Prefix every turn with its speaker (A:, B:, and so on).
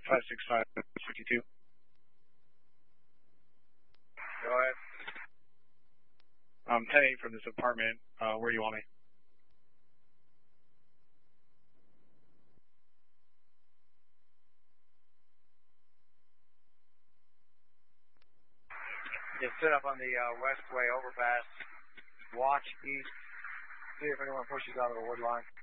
A: 565-52.
B: Go ahead.
A: 10-8 from this apartment. Where do you want me?
B: Just sit up on the Westway overpass. Watch east. See if anyone pushes out of the wood line.